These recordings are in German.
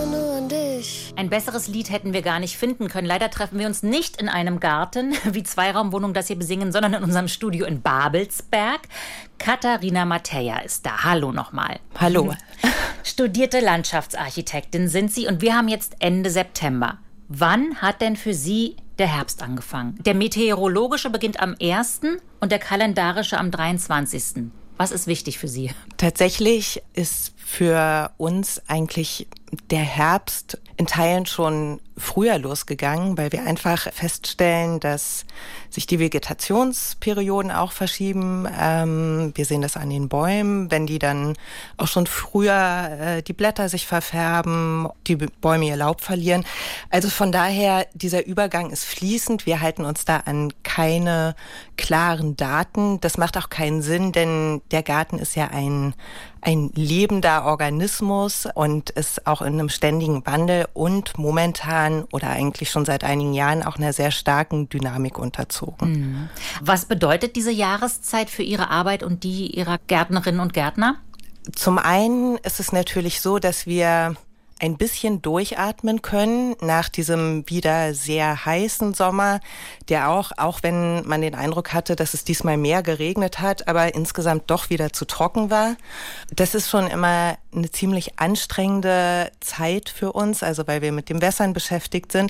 nur an dich. Ein besseres Lied hätten wir gar nicht finden können. Leider treffen wir uns nicht in einem Garten, wie Zweiraumwohnung das hier besingen, sondern in unserem Studio in Babelsberg. Katharina Mateja ist da. Hallo nochmal. Hallo. Studierte Landschaftsarchitektin sind Sie und wir haben jetzt Ende September. Wann hat denn für Sie der Herbst angefangen? Der meteorologische beginnt am 1. und der kalendarische am 23. Was ist wichtig für Sie? Tatsächlich ist für uns eigentlich der Herbst in Teilen schon früher losgegangen, weil wir einfach feststellen, dass sich die Vegetationsperioden auch verschieben. Wir sehen das an den Bäumen, wenn die dann auch schon früher die Blätter sich verfärben, die Bäume ihr Laub verlieren. Also von daher, dieser Übergang ist fließend. Wir halten uns da an keine klaren Daten. Das macht auch keinen Sinn, denn der Garten ist ja ein lebender Organismus und ist auch in einem ständigen Wandel und momentan oder eigentlich schon seit einigen Jahren auch einer sehr starken Dynamik unterzogen. Was bedeutet diese Jahreszeit für Ihre Arbeit und die Ihrer Gärtnerinnen und Gärtner? Zum einen ist es natürlich so, dass wir ein bisschen durchatmen können nach diesem wieder sehr heißen Sommer, der auch wenn man den Eindruck hatte, dass es diesmal mehr geregnet hat, aber insgesamt doch wieder zu trocken war. Das ist schon immer eine ziemlich anstrengende Zeit für uns, also weil wir mit dem Wässern beschäftigt sind.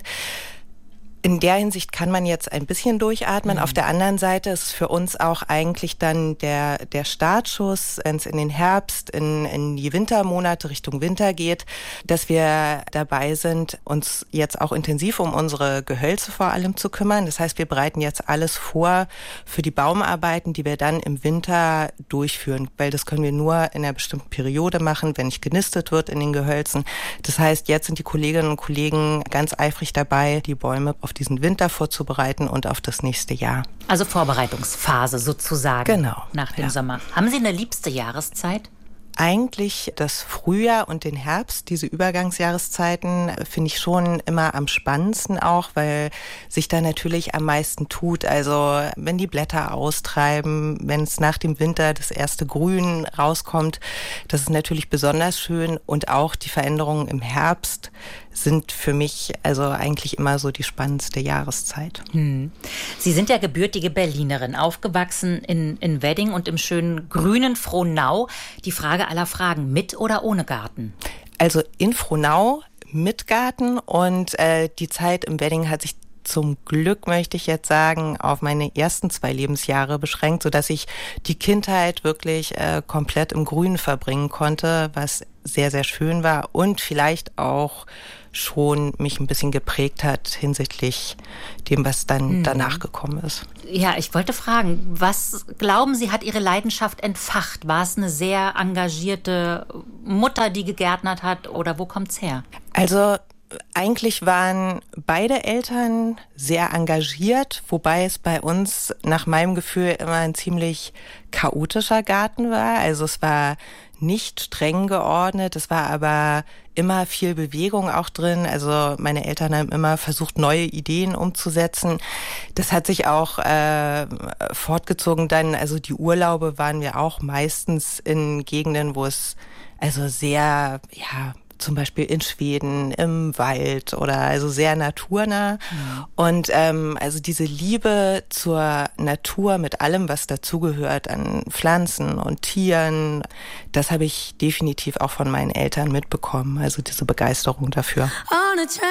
In der Hinsicht kann man jetzt ein bisschen durchatmen. Auf der anderen Seite ist für uns auch eigentlich dann der Startschuss, wenn es in den Herbst, in die Wintermonate Richtung Winter geht, dass wir dabei sind, uns jetzt auch intensiv um unsere Gehölze vor allem zu kümmern. Das heißt, wir bereiten jetzt alles vor für die Baumarbeiten, die wir dann im Winter durchführen, weil das können wir nur in einer bestimmten Periode machen, wenn nicht genistet wird in den Gehölzen. Das heißt, jetzt sind die Kolleginnen und Kollegen ganz eifrig dabei, die Bäume auf diesen Winter vorzubereiten und auf das nächste Jahr. Also Vorbereitungsphase sozusagen. Genau. Nach dem Sommer. Haben Sie eine liebste Jahreszeit? Eigentlich das Frühjahr und den Herbst, diese Übergangsjahreszeiten, finde ich schon immer am spannendsten auch, weil sich da natürlich am meisten tut. Also wenn die Blätter austreiben, wenn es nach dem Winter das erste Grün rauskommt, das ist natürlich besonders schön. Und auch die Veränderungen im Herbst sind für mich also eigentlich immer so die spannendste Jahreszeit. Sie sind ja gebürtige Berlinerin, aufgewachsen in Wedding und im schönen grünen Frohnau. Die Frage aller Fragen, mit oder ohne Garten? Also in Frohnau mit Garten und die Zeit im Wedding hat sich zum Glück, möchte ich jetzt sagen, auf meine ersten 2 Lebensjahre beschränkt, sodass ich die Kindheit wirklich komplett im Grünen verbringen konnte, was sehr, sehr schön war und vielleicht auch schon mich ein bisschen geprägt hat hinsichtlich dem, was dann danach gekommen ist. Ja, ich wollte fragen, was glauben Sie, hat Ihre Leidenschaft entfacht? War es eine sehr engagierte Mutter, die gegärtnert hat, oder wo kommt's her? Also eigentlich waren beide Eltern sehr engagiert, wobei es bei uns nach meinem Gefühl immer ein ziemlich chaotischer Garten war. Also es war nicht streng geordnet, es war aber immer viel Bewegung auch drin. Also meine Eltern haben immer versucht, neue Ideen umzusetzen. Das hat sich auch fortgezogen dann. Also die Urlaube waren wir auch meistens in Gegenden, wo es also sehr, zum Beispiel in Schweden, im Wald oder also sehr naturnah. Und also diese Liebe zur Natur mit allem, was dazugehört an Pflanzen und Tieren, das habe ich definitiv auch von meinen Eltern mitbekommen. Also diese Begeisterung dafür.